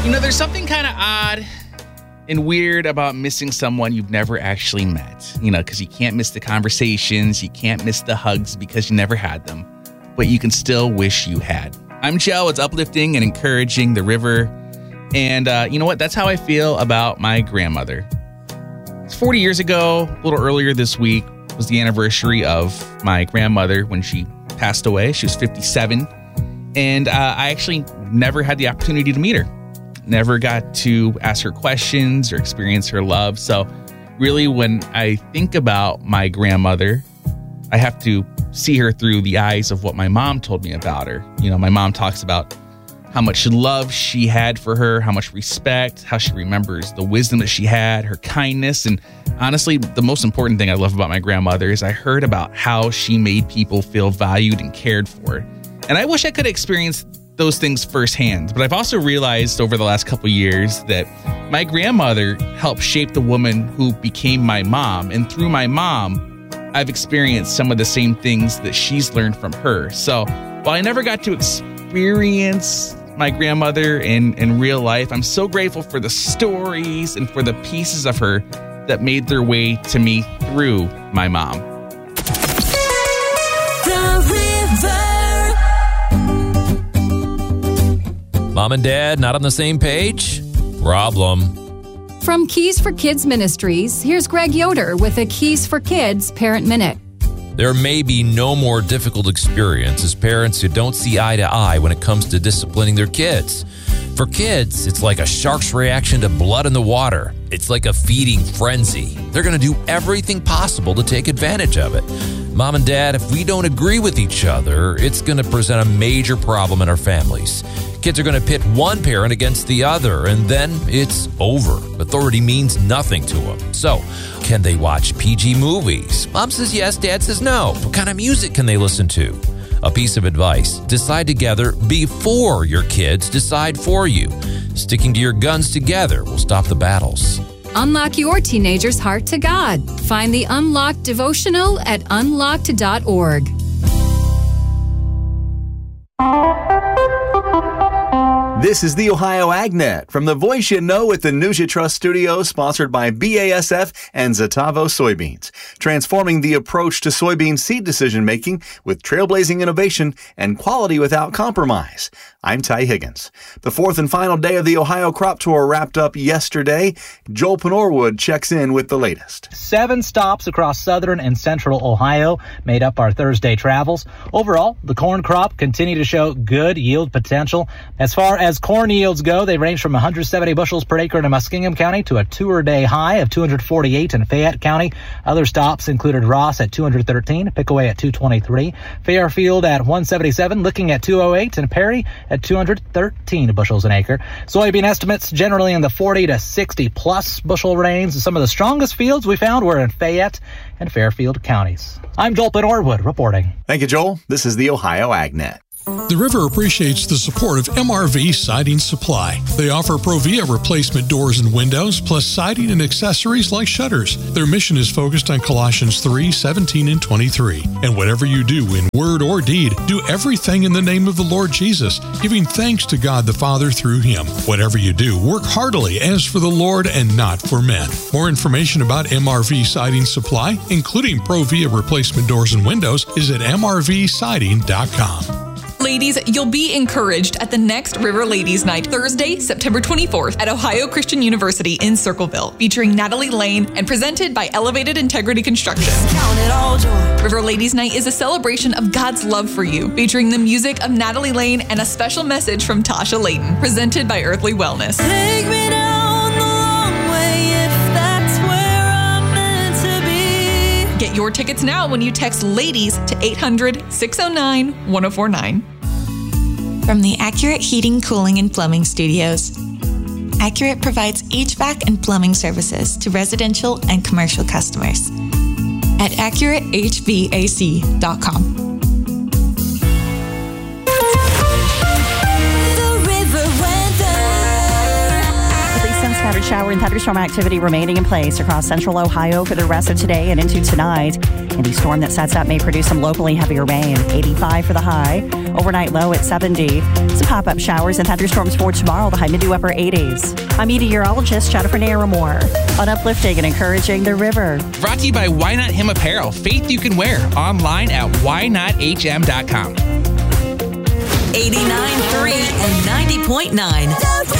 There's something kind of odd and weird about missing someone you've never actually met. Because you can't miss the conversations, you can't miss the hugs because you never had them, but you can still wish you had. I'm Joe. It's uplifting and encouraging the river. And you know what? That's how I feel about my grandmother. It's 40 years ago, a little earlier this week, was the anniversary of my grandmother when she passed away. She was 57. And I actually never had the opportunity to meet her. Never got to ask her questions or experience her love. So really, when I think about my grandmother, I have to see her through the eyes of what my mom told me about her. My mom talks about how much love she had for her, how much respect, how she remembers the wisdom that she had, her kindness. And honestly, the most important thing I love about my grandmother is I heard about how she made people feel valued and cared for. And I wish I could experience those things firsthand. But I've also realized over the last couple years that my grandmother helped shape the woman who became my mom. And through my mom, I've experienced some of the same things that she's learned from her. So while I never got to experience my grandmother in real life, I'm so grateful for the stories and for the pieces of her that made their way to me through my mom. Mom and Dad not on the same page? Problem. From Keys for Kids Ministries, here's Greg Yoder with a Keys for Kids Parent Minute. There may be no more difficult experience as parents who don't see eye to eye when it comes to disciplining their kids. For kids, it's like a shark's reaction to blood in the water. It's like a feeding frenzy. They're going to do everything possible to take advantage of it. Mom and Dad, if we don't agree with each other, it's going to present a major problem in our families. Kids are going to pit one parent against the other, and then it's over. Authority means nothing to them. So, can they watch PG movies? Mom says yes, Dad says no. What kind of music can they listen to? A piece of advice: decide together before your kids decide for you. Sticking to your guns together will stop the battles. Unlock your teenager's heart to God. Find the Unlocked devotional at unlocked.org. This is the Ohio AgNet from the Voice You Know at the News You Trust studio, sponsored by BASF and Zetavo Soybeans, transforming the approach to soybean seed decision-making with trailblazing innovation and quality without compromise. I'm Ty Higgins. The fourth and final day of the Ohio Crop Tour wrapped up yesterday. Joel Penorwood checks in with the latest. 7 stops across southern and central Ohio made up our Thursday travels. Overall, the corn crop continued to show good yield potential. As far as corn yields go, they range from 170 bushels per acre in Muskingum County to a two-day high of 248 in Fayette County. Other stops included Ross at 213, Pickaway at 223, Fairfield at 177, Licking at 208, and Perry at 213 bushels an acre. Soybean estimates generally in the 40 to 60 plus bushel range. Some of the strongest fields we found were in Fayette and Fairfield counties. I'm Joel Penorwood reporting. Thank you, Joel. This is the Ohio AgNet. The River appreciates the support of MRV Siding Supply. They offer Provia replacement doors and windows, plus siding and accessories like shutters. Their mission is focused on Colossians 3:17 and 23. And whatever you do in word or deed, do everything in the name of the Lord Jesus, giving thanks to God the Father through Him. Whatever you do, work heartily as for the Lord and not for men. More information about MRV Siding Supply, including Provia replacement doors and windows, is at mrvsiding.com. Ladies, you'll be encouraged at the next River Ladies Night, Thursday, September 24th at Ohio Christian University in Circleville, featuring Natalie Lane and presented by Elevated Integrity Construction. River Ladies Night is a celebration of God's love for you, featuring the music of Natalie Lane and a special message from Tasha Layton, presented by Earthly Wellness. Take me down the long way if that's where I'm meant to be. Get your tickets now when you text LADIES to 800-609-1049. From the Accurate Heating, Cooling, and Plumbing Studios. Accurate provides HVAC and plumbing services to residential and commercial customers at AccurateHVAC.com. shower and thunderstorm activity remaining in place across central Ohio for the rest of today and into tonight. Any storm that sets up may produce some locally heavier rain. 85 for the high. Overnight low at 70. Some pop-up showers and thunderstorms for tomorrow. The high mid to upper 80s. I'm meteorologist Jennifer Naramore on uplifting and encouraging the river. Brought to you by Why Not Him Apparel. Faith you can wear. Online at whynothm.com. 89.3 and 90.9.